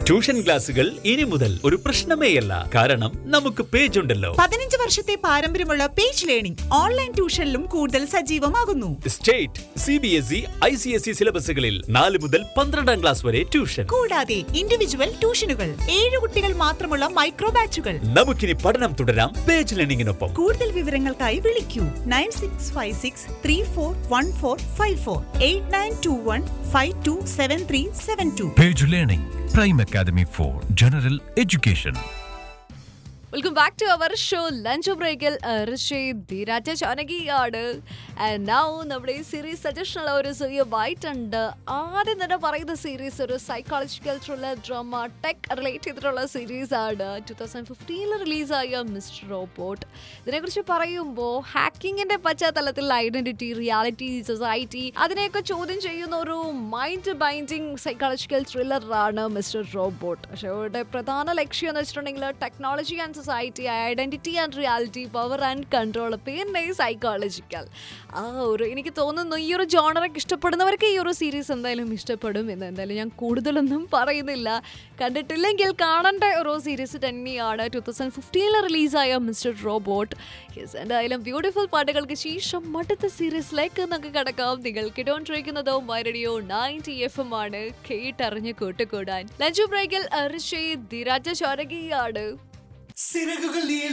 Tuition ക്ലാസുകൾ ഇനി മുതൽ ഒരു പ്രശ്നമേയല്ല. കാരണം നമുക്ക് പേജ് ഉണ്ടല്ലോ. 15 വർഷത്തെ പാരമ്പര്യമുള്ള പേജ് ലേണിംഗ് ഓൺലൈൻ ട്യൂഷനിലും കൂടുതൽ സജീവമാകുന്നു. സ്റ്റേറ്റ്, CBSE, ICSE സിലബസുകളിൽ 4 മുതൽ 12ാം ക്ലാസ് വരെ ട്യൂഷൻ. കൂടാതെ ഇൻഡിവിജ്വൽ ട്യൂഷനുകൾ, 7 കുട്ടികൾ മാത്രമുള്ള മൈക്രോ ബാച്ചുകൾ. നമുക്കിനി പഠനം തുടരാം പേജ് ലേണിംഗിനൊപ്പം. കൂടുതൽ വിവരങ്ങൾക്കായി വിളിക്കൂ 9656341454 8921527372. Page Learning, Prime Academy for General Education. Welcome back to our show lunch ബ്രേക്കിൽ ധീരാജ ചാനകിയാണ്. ആൻഡ് നൗ നമ്മുടെ ഈ സീരീസ് സജഷനുള്ള ഒരു ചെറിയവായിട്ടുണ്ട്. ആദ്യം തന്നെ പറയുന്ന സീരീസ് ഒരു psychological thriller drama tech relate ചെയ്തിട്ടുള്ള സീരീസ് ആണ്. 2015 റിലീസായ മിസ്റ്റർ റോബോട്ട്. ഇതിനെക്കുറിച്ച് പറയുമ്പോൾ ഹാക്കിങ്ങിന്റെ പശ്ചാത്തലത്തിൽ ഐഡന്റിറ്റി, റിയാലിറ്റി, സൊസൈറ്റി അതിനെയൊക്കെ ചോദ്യം ചെയ്യുന്ന ഒരു mind binding psychological ത്രില്ലറാണ് mister robot. ഷോയുടെ പ്രധാന ലക്ഷ്യം എന്ന് വെച്ചിട്ടുണ്ടെങ്കിൽ technology and society, identity and reality, power and control, പിന്നെ സൈക്കോളജിക്കൽ. എനിക്ക് തോന്നുന്നു ഈ ഒരു ജോണറൊക്കെ ഇഷ്ടപ്പെടുന്നവർക്ക് ഈ ഒരു സീരീസ് എന്തായാലും ഇഷ്ടപ്പെടും എന്ന്. എന്തായാലും ഞാൻ കൂടുതലൊന്നും പറയുന്നില്ല. കണ്ടിട്ടില്ലെങ്കിൽ കാണേണ്ട ഒരു സീരീസ് തന്നെയാണ് 2015 റിലീസായ മിസ്റ്റർ റോബോട്ട്. എന്തായാലും ബ്യൂട്ടിഫുൾ പാട്ടുകൾക്ക് ശേഷം അടുത്ത സീരീസിലേക്ക് നമുക്ക് കിടക്കാം. നിങ്ങൾ കേട്ടോണ്ടിരിക്കുന്നതോ മൈ റേഡിയോ 90 FM ആണ്. കേട്ടറിഞ്ഞ് കൂട്ടുകൂടാൻ ലഞ്ച് ബ്രേക്കിൽ ധീരാജ ചാനകിയാണ്.